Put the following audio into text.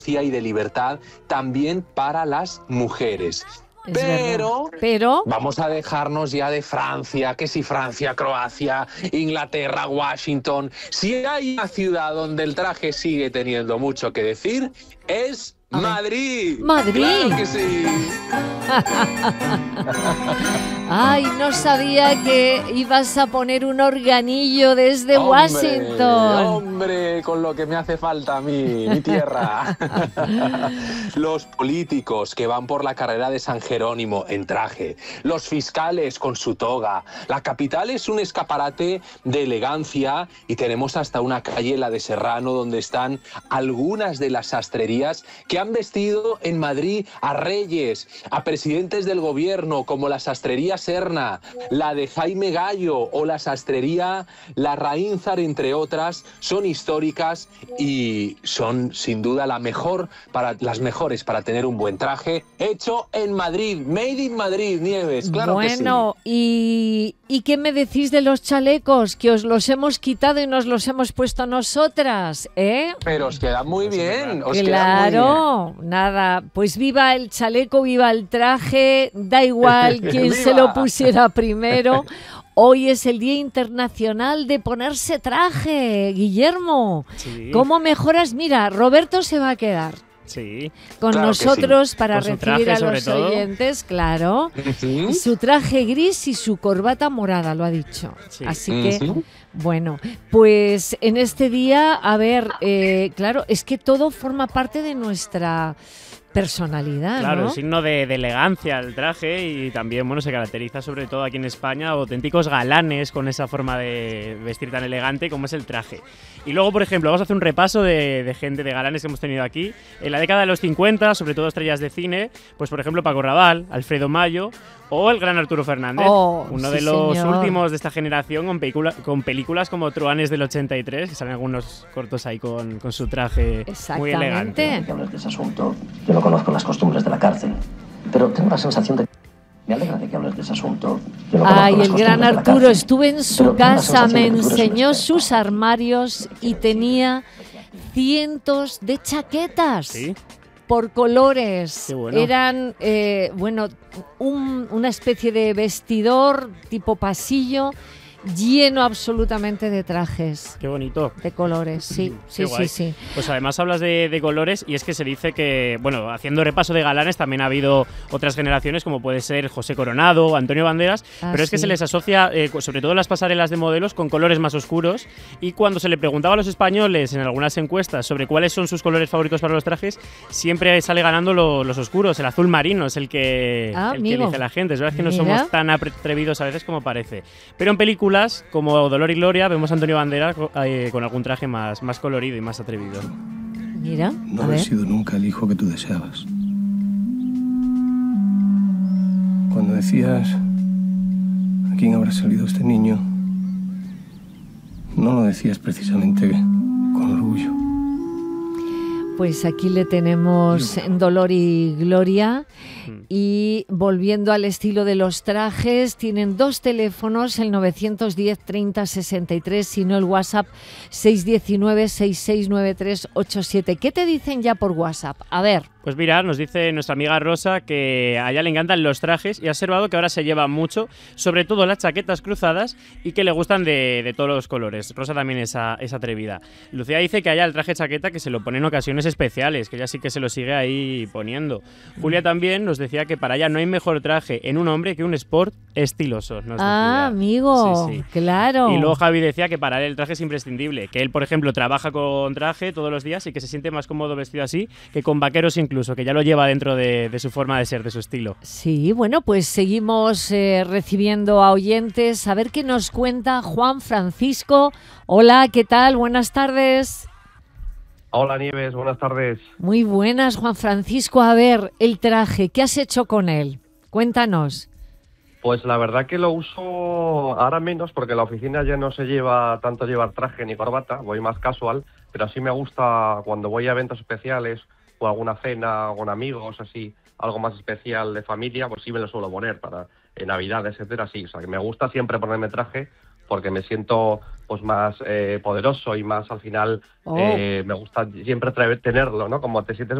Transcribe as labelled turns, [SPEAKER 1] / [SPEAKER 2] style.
[SPEAKER 1] y de libertad también para las mujeres.
[SPEAKER 2] Es
[SPEAKER 1] Pero
[SPEAKER 2] Pero
[SPEAKER 1] vamos a dejarnos ya de Francia, que si Francia, Croacia, Inglaterra, Washington. Si hay una ciudad donde el traje sigue teniendo mucho que decir, es Madrid.
[SPEAKER 2] Madrid.
[SPEAKER 1] ¡Claro que sí!
[SPEAKER 2] Ay, no sabía que ibas a poner un organillo desde Washington.
[SPEAKER 1] Hombre, con lo que me hace falta a mí, mi tierra. Los políticos que van por la carrera de San Jerónimo en traje, los fiscales con su toga. La capital es un escaparate de elegancia y tenemos hasta una calle, la de Serrano, donde están algunas de las sastrerías que han vestido en Madrid a reyes, a presidentes del gobierno, como la sastrería Serna, la de Jaime Gallo o la sastrería La Raínzar, entre otras. Son históricas y son sin duda las mejores para tener un buen traje hecho en Madrid, made in Madrid, Nieves, claro que sí.
[SPEAKER 2] Bueno, ¿y qué me decís de los chalecos? Que os los hemos quitado y nos los hemos puesto nosotras, ¿eh?
[SPEAKER 1] Pero os queda muy bien, os queda muy bien.
[SPEAKER 2] Claro, nada, pues viva el chaleco, viva el traje, da igual quién se lo pusiera primero. Hoy es el Día Internacional de ponerse traje, Guillermo.
[SPEAKER 3] Sí.
[SPEAKER 2] ¿Cómo mejoras? Mira, Roberto se va a quedar
[SPEAKER 3] Sí.
[SPEAKER 2] con
[SPEAKER 1] Claro que
[SPEAKER 2] nosotros
[SPEAKER 1] sí.
[SPEAKER 2] para
[SPEAKER 3] Con su
[SPEAKER 2] recibir
[SPEAKER 3] traje,
[SPEAKER 2] a
[SPEAKER 3] sobre
[SPEAKER 2] los
[SPEAKER 3] todo.
[SPEAKER 2] oyentes, claro.
[SPEAKER 1] Ujú.
[SPEAKER 2] Su traje gris y su corbata morada, lo ha dicho.
[SPEAKER 3] Sí.
[SPEAKER 2] Así que,
[SPEAKER 1] Ujú.
[SPEAKER 2] bueno, pues en este día, a ver, claro, es que todo forma parte de nuestra personalidad,
[SPEAKER 3] Claro,
[SPEAKER 2] ¿no?
[SPEAKER 3] es signo de elegancia el traje y también, bueno, se caracteriza sobre todo aquí en España auténticos galanes con esa forma de vestir tan elegante como es el traje. Y luego, por ejemplo, vamos a hacer un repaso de gente, de galanes que hemos tenido aquí. En la década de los 50, sobre todo estrellas de cine, pues por ejemplo Paco Rabanne, Alfredo Mayo o el gran Arturo Fernández.
[SPEAKER 2] Oh,
[SPEAKER 3] uno
[SPEAKER 2] sí,
[SPEAKER 3] de los
[SPEAKER 2] señor.
[SPEAKER 3] últimos de esta generación con películas como Truanes del 83, que salen algunos cortos ahí con su traje muy elegante.
[SPEAKER 2] Exactamente.
[SPEAKER 4] Que hables de ese asunto. Yo no conozco las costumbres de la cárcel, pero tengo la sensación de... Me alegra de que hables de ese asunto. Yo no conozco
[SPEAKER 2] Ay,
[SPEAKER 4] las
[SPEAKER 2] el
[SPEAKER 4] costumbres
[SPEAKER 2] gran
[SPEAKER 4] de la
[SPEAKER 2] Arturo,
[SPEAKER 4] cárcel,
[SPEAKER 2] estuve en
[SPEAKER 4] pero
[SPEAKER 2] su
[SPEAKER 4] tengo la
[SPEAKER 2] casa,
[SPEAKER 4] sensación
[SPEAKER 2] me
[SPEAKER 4] de que tú eres un
[SPEAKER 2] enseñó
[SPEAKER 4] experto.
[SPEAKER 2] sus armarios y tenía cientos de chaquetas.
[SPEAKER 3] Sí.
[SPEAKER 2] Por colores.
[SPEAKER 3] Qué bueno.
[SPEAKER 2] Eran, bueno, una especie de vestidor tipo pasillo lleno absolutamente de trajes,
[SPEAKER 3] Qué bonito.
[SPEAKER 2] de colores, sí,
[SPEAKER 3] Qué
[SPEAKER 2] sí,
[SPEAKER 3] guay.
[SPEAKER 2] sí.
[SPEAKER 3] Pues además hablas de colores y es que se dice que, bueno, haciendo repaso de galanes también ha habido otras generaciones como puede ser José Coronado o Antonio Banderas,
[SPEAKER 2] Ah,
[SPEAKER 3] pero es que
[SPEAKER 2] sí.
[SPEAKER 3] se les asocia, sobre todo en las pasarelas de modelos, con colores más oscuros y cuando se le preguntaba a los españoles en algunas encuestas sobre cuáles son sus colores favoritos para los trajes, siempre sale ganando los oscuros, el azul marino es el que
[SPEAKER 2] Amigo.
[SPEAKER 3] elige la gente. Es verdad que no
[SPEAKER 2] Mira.
[SPEAKER 3] somos tan atrevidos a veces como parece. Pero en películas como Dolor y Gloria vemos a Antonio Banderas con algún traje más colorido y más atrevido.
[SPEAKER 2] Mira,
[SPEAKER 5] No
[SPEAKER 2] a
[SPEAKER 5] he
[SPEAKER 2] ver.
[SPEAKER 5] sido nunca el hijo que tú deseabas. Cuando decías a quién habrá salido este niño, no lo decías precisamente con orgullo.
[SPEAKER 2] Pues aquí le tenemos en Dolor y Gloria. Y volviendo al estilo de los trajes, tienen dos teléfonos, el 910 30 63, sino el WhatsApp 619 669387. ¿Qué te dicen ya por WhatsApp? A ver.
[SPEAKER 3] Pues mira, nos dice nuestra amiga Rosa que a ella le encantan los trajes y ha observado que ahora se lleva mucho, sobre todo las chaquetas cruzadas y que le gustan de todos los colores. Rosa también es atrevida. Lucía dice que a ella el traje chaqueta que se lo pone en ocasiones especiales, que ella sí que se lo sigue ahí poniendo. Julia también nos decía que para ella no hay mejor traje en un hombre que un sport estiloso. Nos decía.
[SPEAKER 2] Amigo,
[SPEAKER 3] Sí, sí.
[SPEAKER 2] claro.
[SPEAKER 3] Y luego Javi decía que para él el traje es imprescindible, que él, por ejemplo, trabaja con traje todos los días y que se siente más cómodo vestido así que con vaqueros incluso, que ya lo lleva dentro de su forma de ser, de su estilo.
[SPEAKER 2] Sí, bueno, pues seguimos recibiendo a oyentes. A ver qué nos cuenta Juan Francisco. Hola, ¿qué tal? Buenas tardes.
[SPEAKER 6] Hola Nieves, buenas tardes.
[SPEAKER 2] Muy buenas, Juan Francisco. A ver, el traje, ¿qué has hecho con él? Cuéntanos.
[SPEAKER 6] Pues la verdad que lo uso ahora menos porque la oficina ya no se lleva tanto llevar traje ni corbata, voy más casual, pero sí me gusta cuando voy a eventos especiales o alguna cena con amigos, así, algo más especial de familia, pues sí me lo suelo poner para Navidad, etcétera, sí. O sea, que me gusta siempre ponerme traje porque me siento pues más poderoso y más al final me gusta siempre tenerlo, ¿no? Como te sientes